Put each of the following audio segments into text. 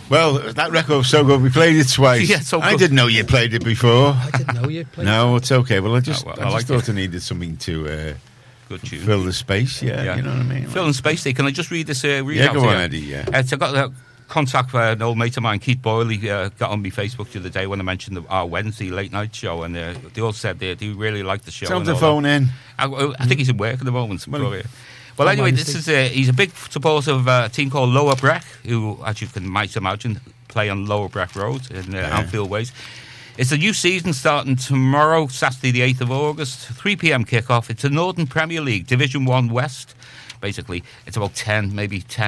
Well, that record's so good. We played it twice. Yeah, so I good. didn't know you played it before. I didn't know you played. No, it's okay. Well, I just like thought I needed something to Good tune. fill the space. Yeah, you know what I mean. Fill in space there. Can I just read this? Read Yeah, out go here? on, Eddie. Yeah. So I got a contact for an old mate of mine, Keith Boyle. He got on my Facebook the other day when I mentioned our Wednesday late night show, and they all said they do really like the show. Tell him and to all phone that. in. I think he's in work at the moment. Well, Anyway, this is he's a big supporter of a team called Lower Breck, who, as you might imagine, play on Lower Breck Road in Anfield Ways. It's a new season starting tomorrow, Saturday the 8th of August, 3 p.m. kickoff. It's a Northern Premier League, Division 1 West. Basically, it's about 10,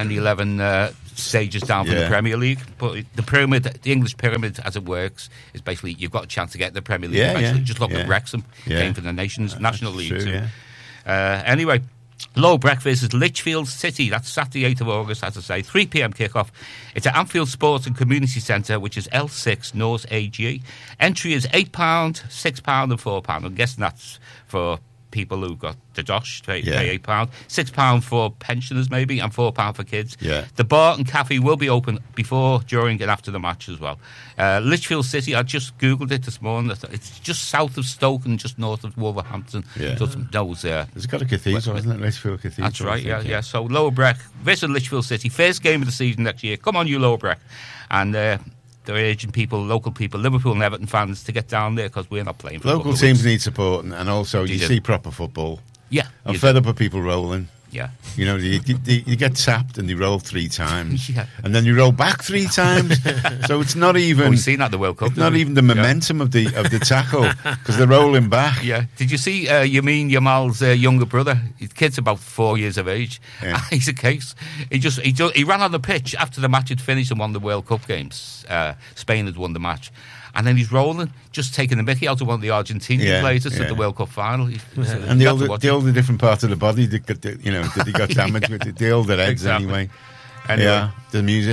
11 stages down from the Premier League. But the pyramid, the English pyramid, as it works, is basically you've got a chance to get the Premier League. Just look at Wrexham, came for the National League. True, too. Anyway, Lower Breck versus Lichfield City. That's Saturday 8th of August, as I say, 3 p.m. kickoff. It's at Anfield Sports and Community Centre, which is L6 North AG. Entry is £8, £6 and £4. I'm guessing that's for people who've got the dosh, pay £8, £6 for pensioners maybe, and £4 for kids. Yeah. The bar and cafe will be open before, during and after the match as well. Lichfield City, I just Googled it this morning. It's just south of Stoke and just north of Wolverhampton. Yeah. It's got a cathedral, hasn't it? Lichfield Cathedral. That's right, yeah. So Lower Breck visit Lichfield City. First game of the season next year. Come on, you Lower Breck. And they're urging people, local people, Liverpool and Everton fans, to get down there because we're not playing for Local teams need support, and also you see proper football. Yeah. I'm fed up with people rolling. Yeah. You know, you get tapped and you roll 3 times. And then you roll back 3 times. So it's not even... we've seen that at the World Cup. It's not even the momentum of the tackle, because they're rolling back. Yeah. Did you see Yamin Yamal's younger brother? His kid's about 4 years of age. Yeah. He's a case. He ran on the pitch after the match had finished and won the World Cup games. Spain had won the match. And then he's rolling, just taking the mickey out of one of the Argentinian players at the World Cup final. And the older different part of the body that he got damaged with, the older heads anyway. Yeah, the music.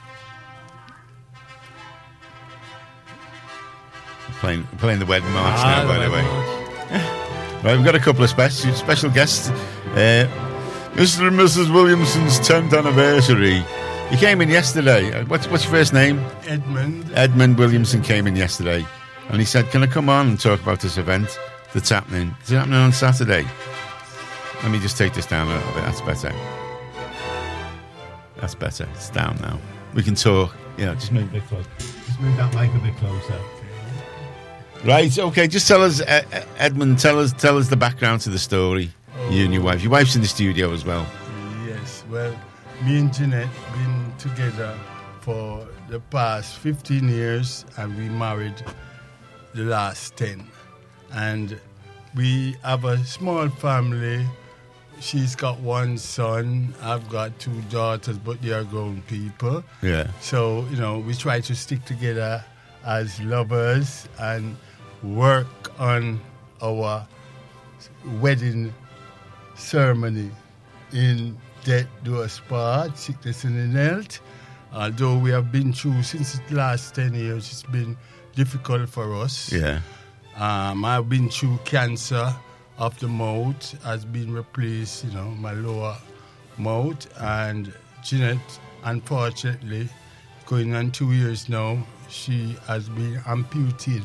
Playing the wedding march now, by the way. Right, we've got a couple of special guests. Mr. and Mrs. Williamson's 10th anniversary. He came in yesterday. What's your first name? Edmund. Edmund Williamson came in yesterday, and he said, "Can I come on and talk about this event that's happening? Is it happening on Saturday?" Let me just take this down a little bit. That's better. That's better. It's down now. We can talk. Yeah, just move it close. Just move that mic a bit closer. Right. Okay. Just tell us, Edmund. Tell us the background to the story. You and your wife. Your wife's in the studio as well. Yes. Well, me and Jeanette been together for the past 15 years, and we married the last 10. And we have a small family. She's got 1 son. I've got 2 daughters, but they are grown people. Yeah. So, we try to stick together as lovers and work on our wedding ceremony in death do us part, sickness and in health. Although we have been through, since the last 10 years, it's been difficult for us. Yeah. I've been through cancer of the mouth, has been replaced, my lower mouth. And Jeanette, unfortunately, going on 2 years now, she has been amputated.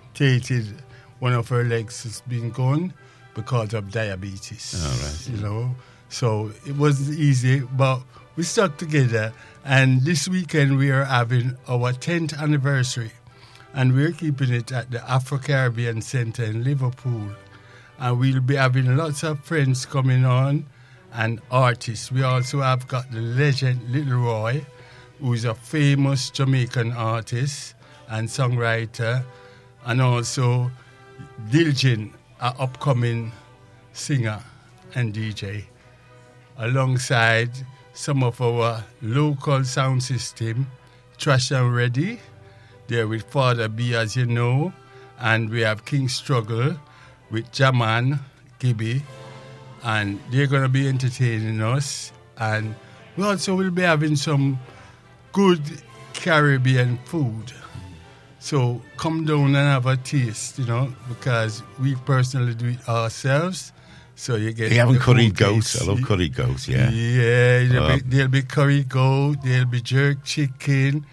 One of her legs has been gone because of diabetes. All right. So it wasn't easy, but we stuck together. And this weekend we are having our 10th anniversary. And we're keeping it at the Afro-Caribbean Centre in Liverpool. And we'll be having lots of friends coming on and artists. We also have got the legend Little Roy, who is a famous Jamaican artist and songwriter. And also Diljin, an upcoming singer and DJ, alongside some of our local sound system, Trash and Ready. They're with Father B, as you know, and we have King Struggle with Jaman Gibby, and they're going to be entertaining us. And we also will be having some good Caribbean food. So come down and have a taste, because we personally do it ourselves. So you get. You haven't curried goat. I love curried goat. Yeah. Yeah. There'll be curried goat. There'll be jerk chicken.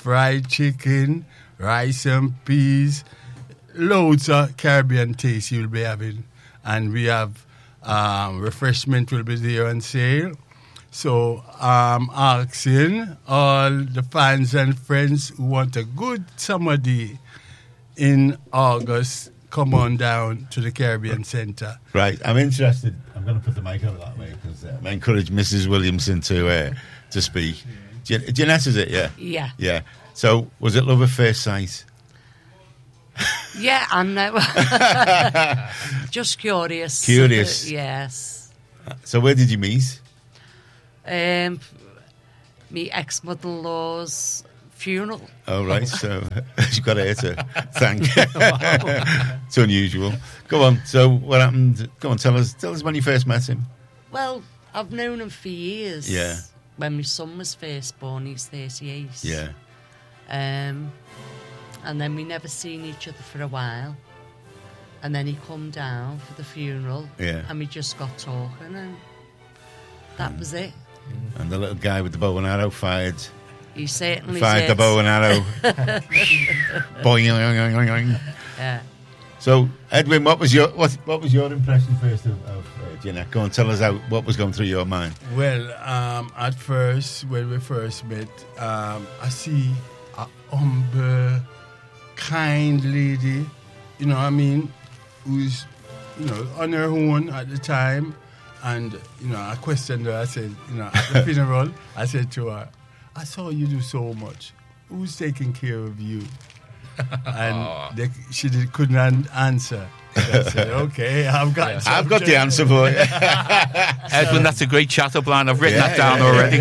fried chicken, rice and peas, loads of Caribbean taste you'll be having. And we have refreshment will be there on sale. So asking all the fans and friends who want a good summer day in August, come on down to the Caribbean Centre. Right, I'm interested. I'm going to put the mic over that way because I encourage Mrs. Williamson to speak. Jeanette, is it? Yeah. Yeah. Yeah. So, was it love at first sight? Yeah, I know. Just curious. Curious. Yes. So, where did you meet? Me ex-mother-in-law's funeral. Oh, right. So, you've got here to thank. It's unusual. Go on. So, what happened? Go on, tell us when you first met him. Well, I've known him for years. Yeah. When my son was first born, he's 38. Yeah. And then we never seen each other for a while. And then he come down for the funeral. Yeah. And we just got talking, and that was it. And the little guy with the bow and arrow fired He certainly the did. bow and arrow. Boing. Yeah. So, Edwin, what was your impression first of Jeanette? Go and tell us what was going through your mind. Well, at first, when we first met, I see a humble, kind lady, you know what I mean, who's, you know, on her own at the time. And, you know, I questioned her. I said, you know, at the funeral, I said to her, I saw you do so much. Who's taking care of you? And she couldn't answer. So I said, okay, I've got the answer for you. Edwin, that's a great chat up line. I've written that down already.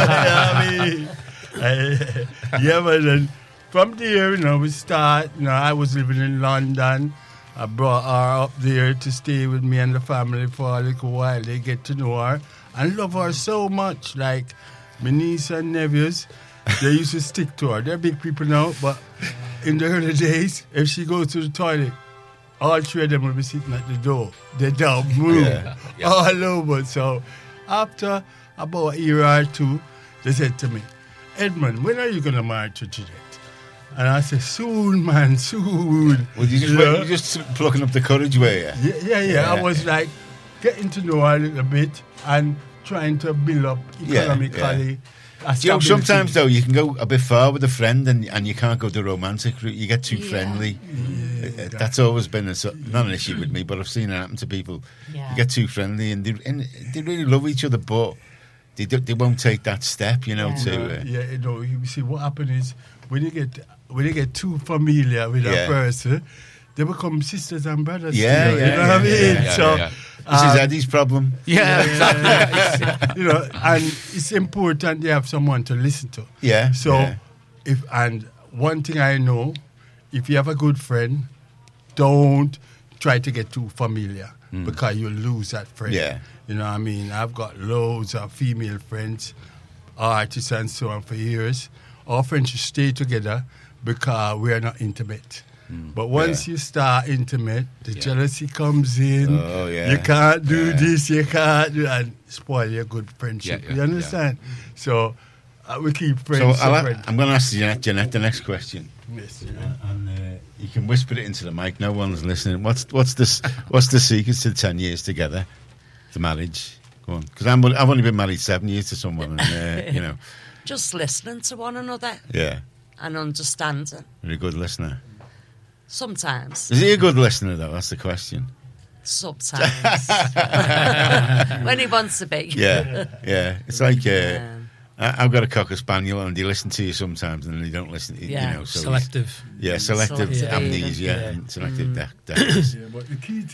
Yeah, but then from there, you know, we start. You know, I was living in London. I brought her up there to stay with me and the family for a little while. They get to know her and love her so much. Like my niece and nephews, they used to stick to her. They're big people now, but in the early days, if she goes to the toilet, all three of them will be sitting at the door. They don't move all over. So after about a year or two, they said to me, Edmund, when are you going to marry to Jeanette? And I said, soon, man, soon. Well, you just plucking up the courage, were you? Yeah. I was like getting to know her a little bit and trying to build up economically. You know, sometimes, though, you can go a bit far with a friend and you can't go the romantic route. You get too friendly. Yeah, that's always been not an issue with me, but I've seen it happen to people. Yeah. You get too friendly and they really love each other, but they won't take that step, you know, you know, you see, what happens is when you get too familiar with a person, they become sisters and brothers. You know what I mean? This is Eddie's problem. Yeah. You know, and it's important you have someone to listen to. Yeah. So, and one thing I know, if you have a good friend, don't try to get too familiar because you'll lose that friend. Yeah. You know what I mean? I've got loads of female friends, artists and so on for years. Our friendships stay together because we are not intimate. But once you start intimate, the jealousy comes in. Oh, yeah. You can't do this, you can't do that, and spoil your good friendship. You understand? So we keep friends. So I'm going to ask Jeanette the next question. Yes. And you can whisper it into the mic. No one's listening. What's the secret to 10 years together, to marriage? Go on, because I've only been married 7 years to someone, and you know, just listening to one another. Yeah. And understanding. You're a good listener. Sometimes. Is he a good listener, though? That's the question. Sometimes. When he wants to be. Yeah. It's like I've got a Cocker Spaniel, and they listen to you sometimes, and they don't listen. You know, so selective. Selective amnesia and selective deafness. Yeah, but the key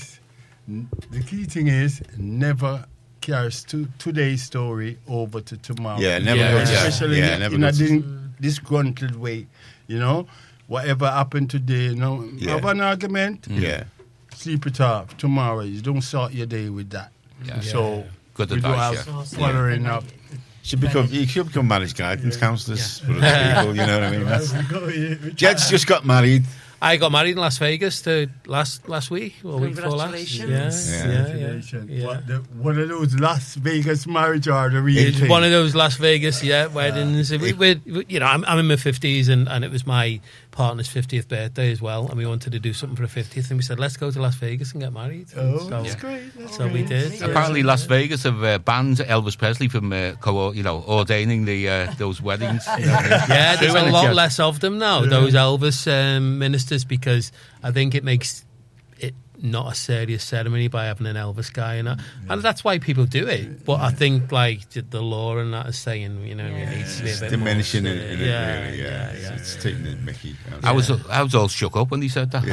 thing is never carry today's story over to tomorrow. Yeah, never goes. Especially in a disgruntled way. You know, whatever happened today, you know, have an argument. Sleep it off. Tomorrow, you don't start your day with that. So good we advice. Do have following up. You should become marriage guidance counsellors for other people. You know what I mean? Jed's just got married. I got married in Las Vegas last week or week before last. Congratulations. Congratulations. Yeah. One of those Las Vegas marriage are the real It's thing. one of those Las Vegas weddings. We you know, I'm in my 50s and it was my partner's 50th birthday as well, and we wanted to do something for her 50th, and we said, let's go to Las Vegas and get married. Oh, so, that's great. That's so we great. did. Yeah. Apparently, Las Vegas have banned Elvis Presley from ordaining those weddings. Yeah, there's a lot Yeah. less of them now, those Elvis ministers, because I think it makes it not a serious ceremony by having an Elvis guy in it. And that's why people do it. But I think, like, the law and that is saying, you know, it needs to be a It's bit diminishing more. it, really. Yeah. It's taking it, Mickey. I was all shook up when he said that.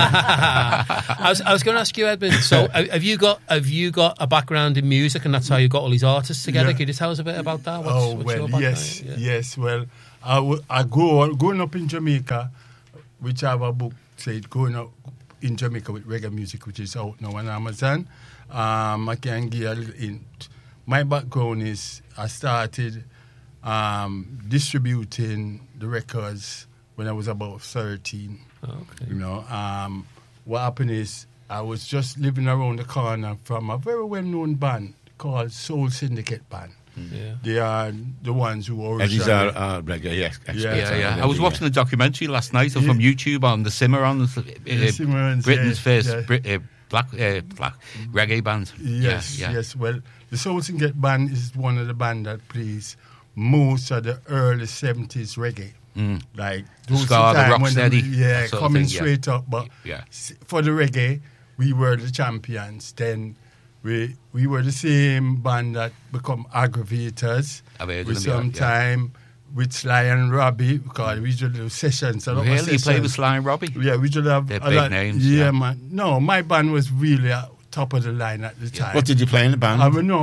I was going to ask you, Edmund. So, have you got a background in music, and that's how you got all these artists together? Yeah. Could you tell us a bit about that? Well, your background? yes. Well, I growing up in Jamaica, which I have a book said "Growing Up in Jamaica with Reggae Music," which is out now on Amazon. I can give a little hint. My background is I started distributing the records when I was about 13. Okay. You know, what happened is I was just living around the corner from a very well-known band called Soul Syndicate Band. Yeah. They are the ones who Eddie's originally... our reggae, yes. Yeah. I was watching a documentary last night from YouTube on the Cimarrons, Cimarrons, Britain's first yeah. black reggae band. Yes. Well, the Soul Syndicate Band is one of the bands that plays most of the early 70s reggae. Like those Ska, the time when Rocksteady, yeah, that sort of coming thing, yeah. straight up. But Yeah. for the reggae, we were the champions. Then we were the same band that become Aggravators. I've heard of with them, some yeah. time with Sly and Robbie, because we usually do sessions. A lot of Really? You play sessions. with Sly and Robbie? Yeah, we usually have They're a big lot. names, Yeah, yeah. man. No, my band was really top of the line at the time. What did you play in the band?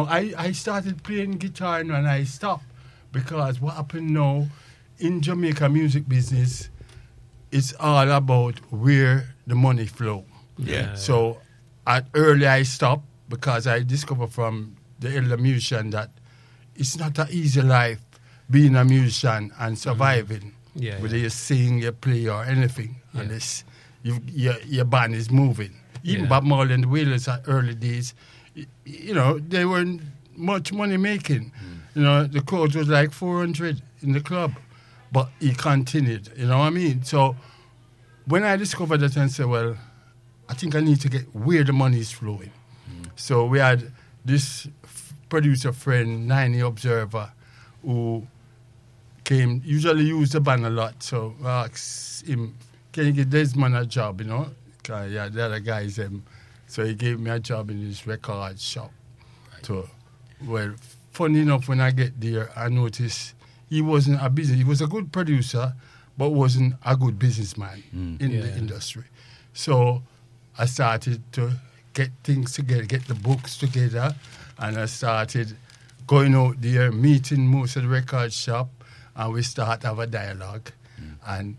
I started playing guitar and I stopped because what happened now in Jamaica music business, it's all about where the money flow. Yeah. So early I stopped because I discovered from the elder musician that it's not an easy life being a musician and surviving. Yeah, Whether you sing, you play or anything, unless your band is moving. Even Bob Marley and the Wailers at early days, you know, they weren't much money making. You know, the crowd was like 400 in the club, but he continued, you know what I mean? So when I discovered that and said, well, I think I need to get where the money is flowing. So we had this producer friend, Niney Observer, who came, usually used the band a lot, so I asked him, can you get Desmond a job, you know? Cause, yeah, the other guys, so he gave me a job in his record shop. So, well, funny enough, when I get there, I noticed he wasn't a business, he was a good producer, but wasn't a good businessman in the industry. So I started to get things together, get the books together, and I started going out there, meeting most of the record shop, and we start to have a dialogue, and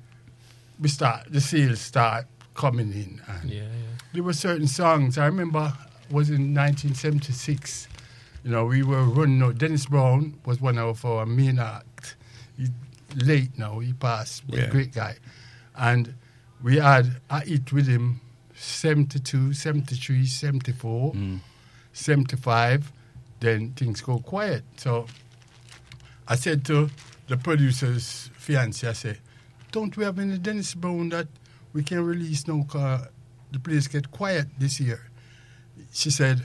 the sales start coming in. And there were certain songs, I remember, was in 1976, you know, we were running out. Dennis Brown was one of our main acts. He's late now, he passed, but a great guy. And we had a hit with him 72, 73, 74, 75, then things go quiet. So I said to the producer's fiancé, I said, don't we have any Dennis Brown that we can release now because the place get quiet this year? She said,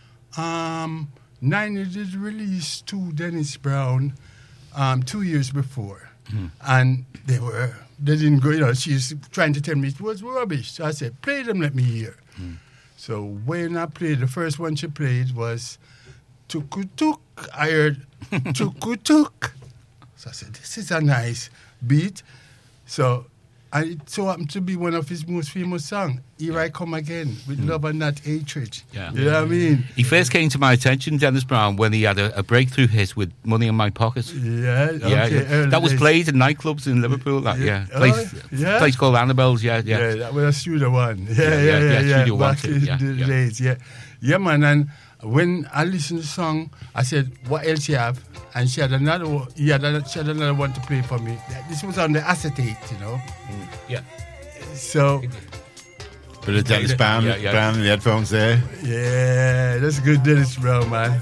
Niney did release 2 Dennis Brown 2 years before. And they didn't go, you know, she's trying to tell me it was rubbish. So I said, play them, let me hear. So when I played, the first one she played was Tuk-tuk. I heard Tuk-tuk. So I said, this is a nice beat. So it so happened to be one of his most famous songs, Here I Come Again, with Love and Not Hatred. Yeah. You know what I mean? He first came to my attention, Dennis Brown, when he had a breakthrough hit with Money in My Pocket. Yeah, okay. That was played in nightclubs in Liverpool. Place called Annabelle's. Yeah, that was a studio one. Studio One Back too, in yeah, the yeah. days, yeah, man. And when I listened to the song, I said, "What else you have?" And she had another one. She had another one to play for me. This was on the acetate, you know. Yeah. So, Bit of Dennis Brown, Brown in the headphones there. yeah, that's good Dennis Brown, man.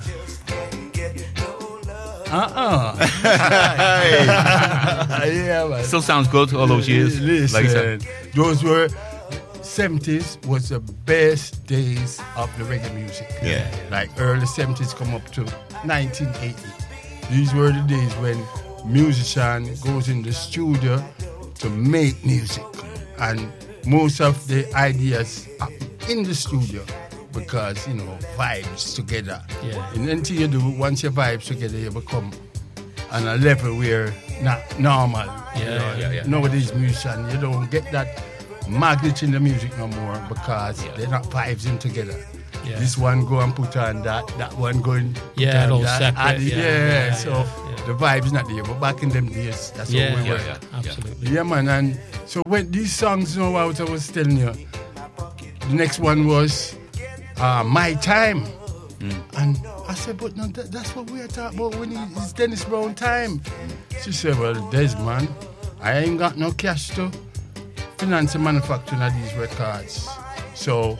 Yeah, man. Still sounds good all those years Listen, later. those were 70s was the best days of the reggae music. Yeah. Like early 70s come up to 1980. These were the days when musician goes in the studio to make music, and most of the ideas are in the studio because vibes together. Yeah. And until you do, once your vibes together, you become on a level where not normal. Yeah. Nowadays, musician, you don't get that magnet in the music no more because they're not vibes in together. Yeah. This one go and put on that one going Yeah, put on all that, separate. and so Yeah. the vibe's not there. But back in them days, that's how we were. Absolutely. Yeah, man. And so when these songs, what I was telling you, the next one was My Time. And I said, but no, that's what we are talking about when it's Dennis Brown time. She said, well, Des, man, I ain't got no cash to finance the manufacturing of these records. So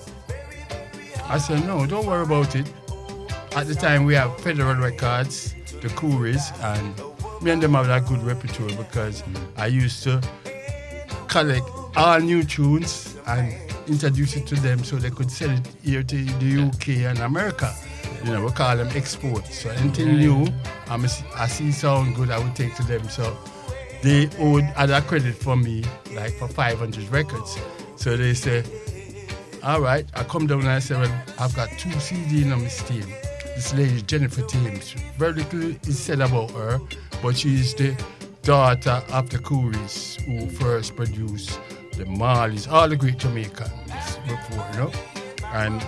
I said, no, don't worry about it. At the time, we have Federal Records, the Couriers, and me and them have that good repertoire because I used to collect all new tunes and introduce it to them so they could sell it here to the UK and America. We call them exports. So anything new, I see sound good, I would take to them. So they owed other credit for me, like for 500 records. So they say, all right, I come down and I say, well, I've got 2 CDs on my team. This lady, Jennifer Thames, very little is said about her, but she's the daughter of the Couriers who first produced the Marleys, all the great Jamaicans before, And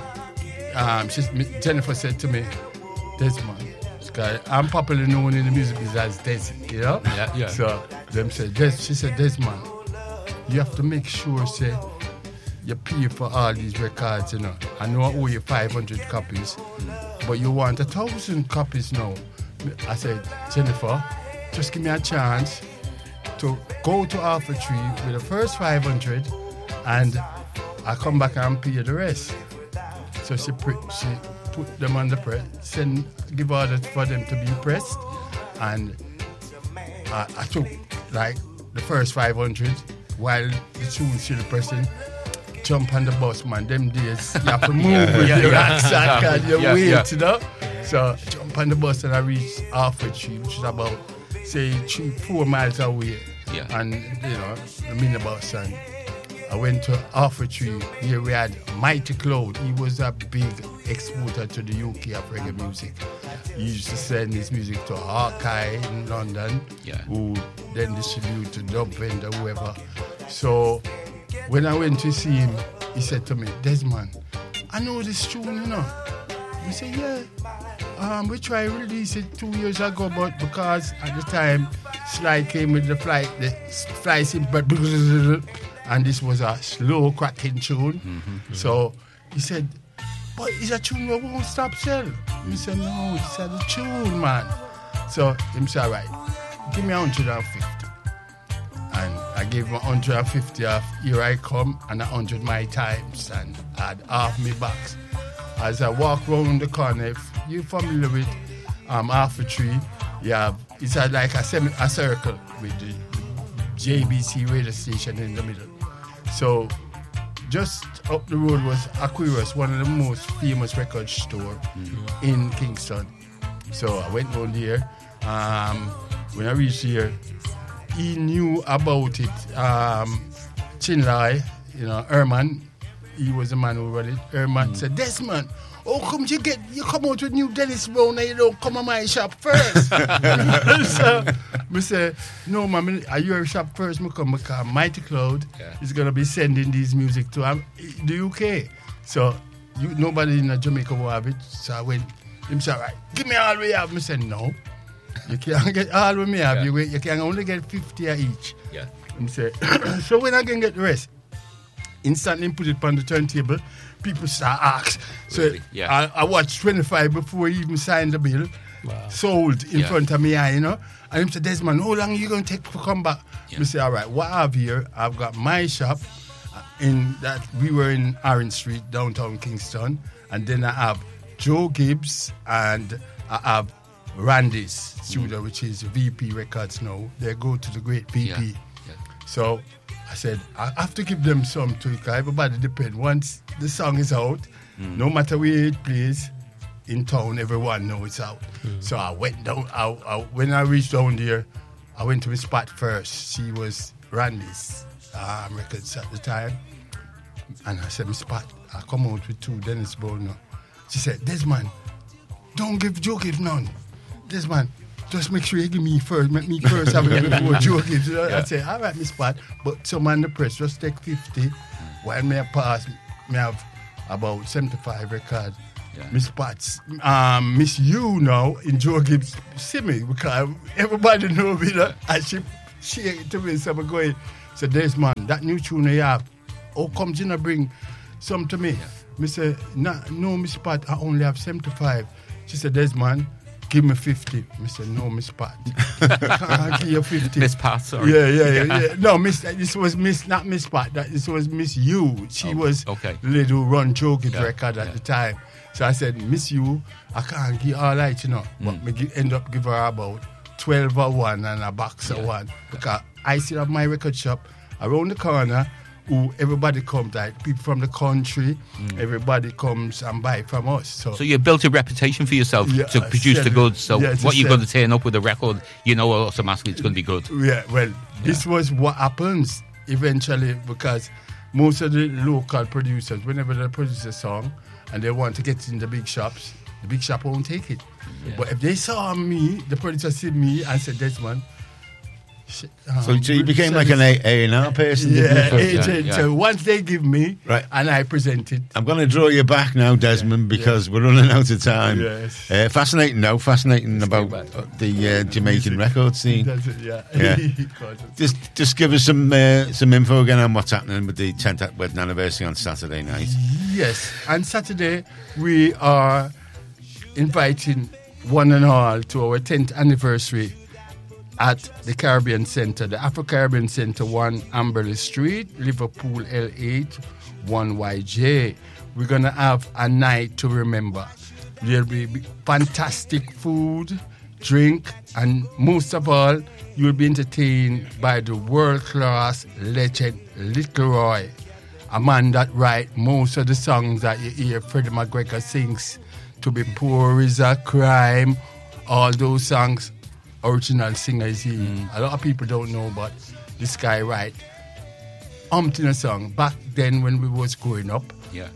Jennifer said to me, Desmond, I'm popularly known in the music business as Desi, Yeah. So them said, she said, Desmond, you have to make sure, say, you pay for all these records, I know I owe you 500 copies, but you want 1,000 copies now. I said, Jennifer, just give me a chance to go to Alpha Tree with the first 500 and I come back and pay you the rest. So she put them on the press, give orders for them to be pressed, and I took like the first 500 while the tunes still pressing. Jump on the bus, man. Them days you have to move with your rucksack and your weight, So jump on the bus and I reached Alpha Tree, which is about say 3-4 miles away. Yeah. And the minibus, and I went to Alpha Tree. Here we had Mighty Cloud. He was a big exporter to the UK of reggae music. He used to send his music to Hawkeye in London, who then distributed to Dub Vendor, whoever. So when I went to see him, he said to me, Desmond, I know this tune, He said, yeah. We tried to release it 2 years ago, but because at the time Sly came with the fly simple, and this was a slow cracking tune. So he said, but it's a tune that won't stop sell. He said, no, it's a tune, man. So he said, all right, give me 150. And I gave him 150 of Here I Come and 100 My Times, and I had half my box. As I walk around the corner, if you're familiar with Alpha Tree, it's like a circle with the JBC radio station in the middle. So just up the road was Aquarius, one of the most famous record stores in Kingston. So I went down there. When I reached here, he knew about it. Chinlai, Herman, he was the man who run it. Herman said, Desmond, how come you come out with new Dennis Brown and you don't come to my shop first? So I said, no, man, are you a shop first? I come because Mighty Cloud is going to be sending these music to the UK. So nobody in Jamaica will have it. So I went, he said, all right, give me all we have. I said, no. You can't get all we have. You can only get 50 each. Yeah. I said, so when I can get the rest? Instantly put it on the turntable. People start ask. So Really? I watched 25 before he even signed the bill. sold in front of me, you know. And he said, Desmond, how long are you going to take to come back? Yeah. I say, all right, what I have here, I've got my shop in that we were in Orange Street, downtown Kingston. And then I have Joe Gibbs and I have Randy's studio, which is VP Records now. They go to the great VP. Yeah. So I said, I have to give them some too, because everybody depends. Once the song is out, no matter where it plays, in town, everyone knows it's out. So I went down. When I reached down there, I went to my spot first. She was Randy's records at the time. And I said, my spot, I come out with 2 Dennis Bourne. She said, Desmond, don't give Joe Gibbs none. Desmond, just make sure you give me first. Make me first have it before Joe Gibbs. I said, all right, my spot. But some on the press, just take 50. While me pass, me have about 75 records. Yeah. Miss Spots, Miss You now in Joe Gibbs see me because everybody know me that, and she to me, so I'm going, so Desmond, that new tune you have, how come you not bring some to me? Yeah. Me say, no, Miss Spot, I only have 75. She said, Desmond, give me 50. Me say, no, Miss Spot, I can't give you 50. Miss Pat, sorry. Yeah. No, this was not Miss Spot, this was Miss You. She was the lady who run Joe Gibbs record at the time. So I said, Miss You, I can't give all right, you know. But me end up give her about 12 or 1 and a box of 1. Because I still have my record shop around the corner who everybody comes, like people from the country, everybody comes and buy from us. So you built a reputation for yourself to produce the goods. So what you're going to turn up with a record, you know automatically it's going to be good. Yeah, well, this was what happens eventually, because most of the local producers, whenever they produce a song, and they want to get it in the big shop won't take it. Yeah. But if they saw me, the producer see me and said, Desmond. So you became like an A&R person? Yeah, agent. So once they give me, and I present it. I'm going to draw you back now, Desmond, because we're running out of time. Yes. Fascinating about the Jamaican record scene. Just give us some info again on what's happening with the 10th wedding anniversary on Saturday night. Yes, on Saturday we are inviting one and all to our 10th anniversary at the Caribbean Centre, the Afro-Caribbean Centre, 1 Amberley Street, Liverpool, L8, 1YJ. We're going to have a night to remember. There'll be fantastic food, drink, and most of all, you'll be entertained by the world-class legend Little Roy, a man that writes most of the songs that you hear Freddie McGregor sings. To be poor is a crime. All those songs, original singer is he. A lot of people don't know, but this guy write umpteen song. Back then when we was growing up,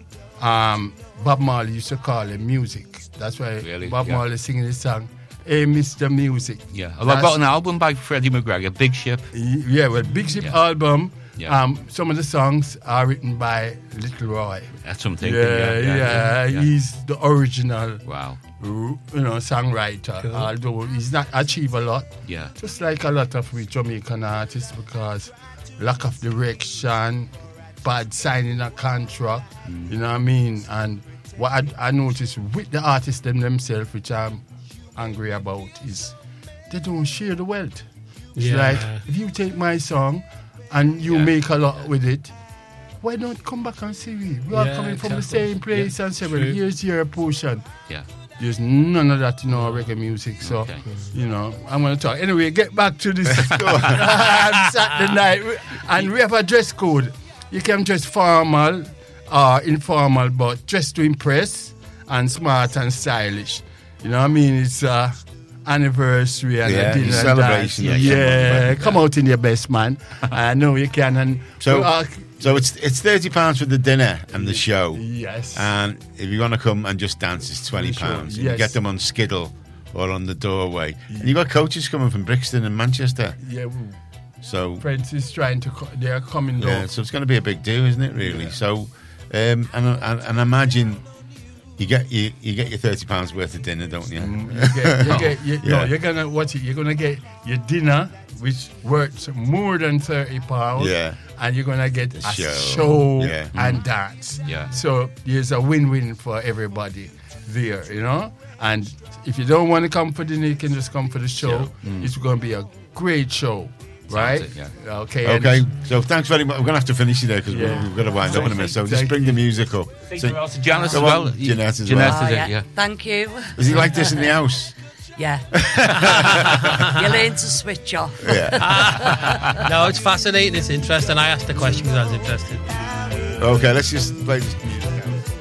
Bob Marley used to call it music. That's why Bob Marley singing this song, Hey Mr. Music. Yeah, well, I've got an album by Freddie McGregor, Big Ship. Yeah, well, Big Ship album. Yeah. Some of the songs are written by Little Roy. That's something. He's the original. Wow. Songwriter. Cool. Although he's not achieved a lot. Yeah. Just like a lot of we Jamaican artists, because lack of direction, bad signing a contract. You know what I mean? And what I noticed with the artists themselves, which I'm angry about, is they don't share the wealth. It's like, if you take my song and you make a lot with it, why don't come back and see me? We are coming from the same place and say, well, here's your portion. Yeah. There's none of that in our reggae music. So, I'm going to talk. Anyway, get back to this Saturday night. And we have a dress code. You can dress formal or informal, but dress to impress and smart and stylish. You know what I mean? It's anniversary and a dinner celebration. Come out in your best, man. I know you can. And so it's £30 for the dinner and the show. Yes. And if you want to come and just dance, it's £20. You get them on Skiddle or on the doorway. Yeah. And you got coaches coming from Brixton and Manchester. Yeah. So Friends is trying to. They are coming down. Yeah. So it's going to be a big do, isn't it? Really. Yeah. So, and imagine You get your £30 worth of dinner, don't you? You're gonna get your dinner, which worth more than £30. Yeah. And you're gonna get a show Yeah. and dance. Yeah. So there's a win-win for everybody there, you know. And if you don't want to come for dinner, you can just come for the show. It's gonna be a great show. Right? It, yeah. Okay. So thanks very much. We're going to have to finish it there because we've got to wind up in a minute. So just bring the music up. So, Janice as Come well. on, Jeanette as Jeanette well. is yeah. it, yeah. Thank you. Is he like this in the house? Yeah. You learn to switch off. Yeah. No, it's fascinating. It's interesting. I asked the question because I was interested. Okay, let's just play this.